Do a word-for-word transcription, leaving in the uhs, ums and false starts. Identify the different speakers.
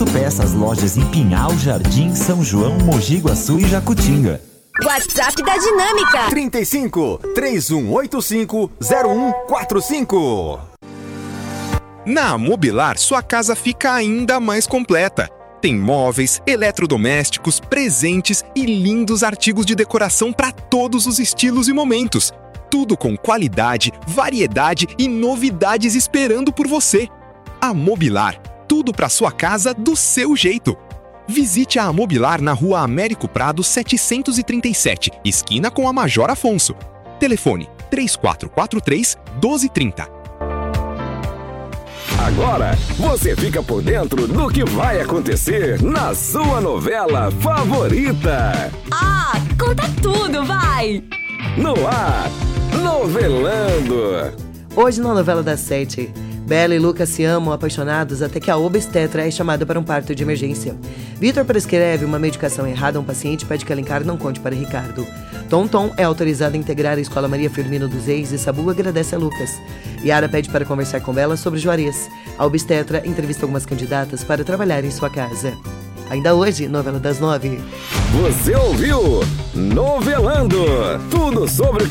Speaker 1: Autopeças, lojas em Pinhal, Jardim, São João, Mogi Guaçu e Jacutinga.
Speaker 2: WhatsApp da Dinâmica
Speaker 3: trinta e cinco, três um oito cinco, zero um quatro cinco.
Speaker 4: Na Mobilar, sua casa fica ainda mais completa. Tem móveis, eletrodomésticos, presentes e lindos artigos de decoração para todos os estilos e momentos. Tudo com qualidade, variedade e novidades esperando por você. A Mobilar, tudo para sua casa do seu jeito. Visite a Mobilar na Rua Américo Prado setecentos e trinta e sete, esquina com a Major Afonso. Telefone três quatro quatro três, um dois três zero.
Speaker 5: Agora você fica por dentro do que vai acontecer na sua novela favorita.
Speaker 2: Ah, conta tudo, vai!
Speaker 5: No ar, Novelando.
Speaker 6: Hoje na novela das sete, Bela e Lucas se amam apaixonados até que a obstetra é chamada para um parto de emergência. Vitor prescreve uma medicação errada a um paciente e pede que Alencar não conte para Ricardo. Tom Tom é autorizado a integrar a Escola Maria Firmino dos Reis e Sabu agradece a Lucas. Yara pede para conversar com Bela sobre Juarez. A obstetra entrevista algumas candidatas para trabalhar em sua casa. Ainda hoje, novela das nove.
Speaker 5: Você ouviu Novelando. Tudo sobre o que